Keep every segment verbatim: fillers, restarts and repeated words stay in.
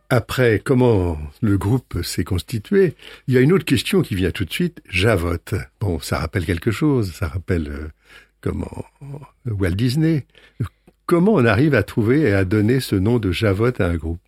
après comment le groupe s'est constitué, il y a une autre question qui vient tout de suite, Javotte. Bon, ça rappelle quelque chose, ça rappelle euh, comment Walt Disney. Comment on arrive à trouver et à donner ce nom de Javotte à un groupe?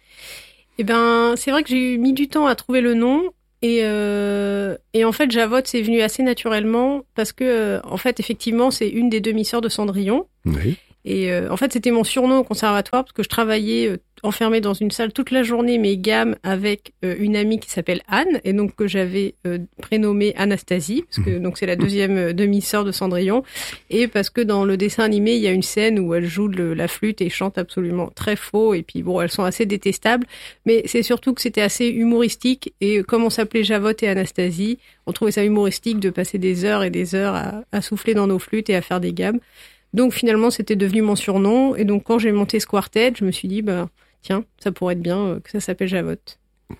Eh ben, c'est vrai que j'ai mis du temps à trouver le nom. Et, euh, et en fait, Javotte, c'est venu assez naturellement parce que, euh, en fait, effectivement, c'est une des demi-sœurs de Cendrillon. Oui. Et euh, en fait, c'était mon surnom au conservatoire parce que je travaillais euh, enfermée dans une salle toute la journée, mes gammes, avec euh, une amie qui s'appelle Anne, et donc que j'avais euh, prénommée Anastasie, parce que donc c'est la deuxième euh, demi-sœur de Cendrillon, et parce que dans le dessin animé, il y a une scène où elle joue de la flûte et chante absolument très faux, et puis bon, elles sont assez détestables, mais c'est surtout que c'était assez humoristique, et comme on s'appelait Javotte et Anastasie, on trouvait ça humoristique de passer des heures et des heures à, à souffler dans nos flûtes et à faire des gammes. Donc finalement, c'était devenu mon surnom. Et donc quand j'ai monté ce quartet, je me suis dit, bah tiens, ça pourrait être bien que ça s'appelle Javotte.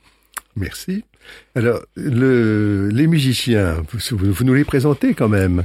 Merci. Alors, le, les musiciens, vous, vous nous les présentez quand même.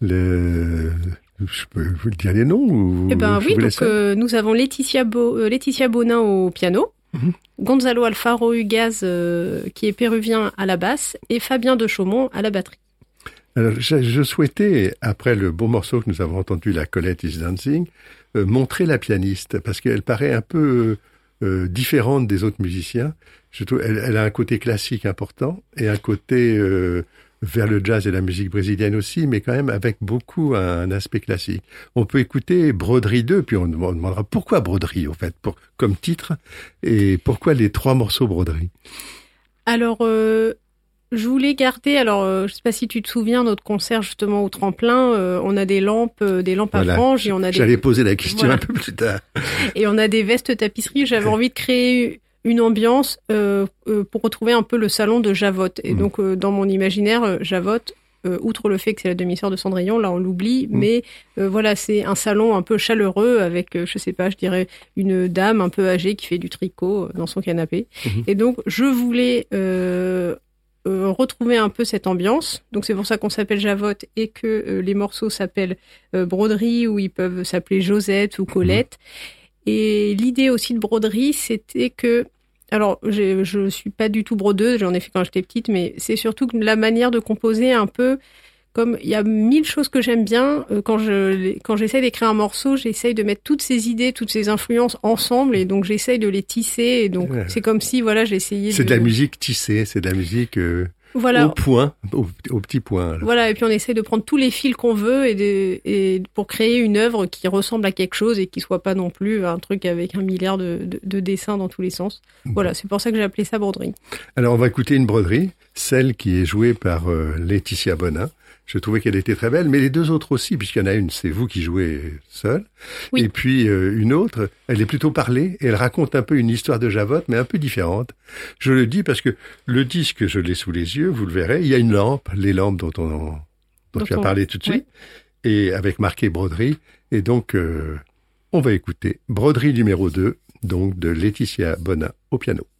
Le, je peux vous dire les noms ou Eh ben je oui, vous donc euh, nous avons Laetitia, Bo, euh, Laetitia Bonin au piano, mm-hmm. Gonzalo Alfaro Ugaz euh, qui est péruvien à la basse et Fabien de Chaumont à la batterie. Alors, je, je souhaitais, après le beau morceau que nous avons entendu, la Colette is Dancing, euh, montrer la pianiste, parce qu'elle paraît un peu euh, différente des autres musiciens. Je trouve, elle, elle a un côté classique important et un côté euh, vers le jazz et la musique brésilienne aussi, mais quand même avec beaucoup un, un aspect classique. On peut écouter Broderie deux, puis on demandera pourquoi Broderie, en fait, pour, comme titre, et pourquoi les trois morceaux Broderie. Alors... Euh... Je voulais garder, alors euh, je sais pas si tu te souviens, notre concert justement au tremplin, euh, on a des lampes, euh, des lampes voilà. à franges et on a des... J'allais poser la question voilà. un peu plus tard. Et on a des vestes tapisseries, j'avais envie de créer une ambiance euh, euh, pour retrouver un peu le salon de Javotte. Et mmh. donc euh, dans mon imaginaire, euh, Javotte, euh, outre le fait que c'est la demi-sœur de Cendrillon, là on l'oublie, mmh. mais euh, voilà, c'est un salon un peu chaleureux avec, euh, je sais pas, je dirais une dame un peu âgée qui fait du tricot dans son canapé. Mmh. Et donc je voulais... Euh, Euh, retrouver un peu cette ambiance. Donc c'est pour ça qu'on s'appelle Javotte et que euh, les morceaux s'appellent euh, Broderie ou ils peuvent s'appeler Josette ou Colette. Mmh. Et l'idée aussi de Broderie, c'était que... Alors, j'ai, je suis pas du tout brodeuse, j'en ai fait quand j'étais petite, mais c'est surtout que la manière de composer un peu... Comme il y a mille choses que j'aime bien, euh, quand je quand j'essaye d'écrire un morceau, j'essaye de mettre toutes ces idées, toutes ces influences ensemble, et donc j'essaye de les tisser. Et donc ouais. c'est comme si voilà, j'essayais. C'est de... de la musique tissée, c'est de la musique euh, voilà. au point, au, au petit point. Alors. Voilà, et puis on essaye de prendre tous les fils qu'on veut et, de, et pour créer une œuvre qui ressemble à quelque chose et qui soit pas non plus un truc avec un milliard de, de, de dessins dans tous les sens. Mmh. Voilà, c'est pour ça que j'ai appelé ça broderie. Alors on va écouter une broderie, celle qui est jouée par euh, Laetitia Bonin. Je trouvais qu'elle était très belle, mais les deux autres aussi, puisqu'il y en a une, c'est vous qui jouez seule. Oui. Et puis euh, une autre, elle est plutôt parlée, et elle raconte un peu une histoire de Javotte, mais un peu différente. Je le dis parce que le disque, je l'ai sous les yeux, vous le verrez, il y a une lampe, les lampes dont on dont, dont tu as parlé tout de suite, oui. Et avec marqué broderie. Et donc, euh, on va écouter broderie numéro deux, donc de Laetitia Bonin au piano.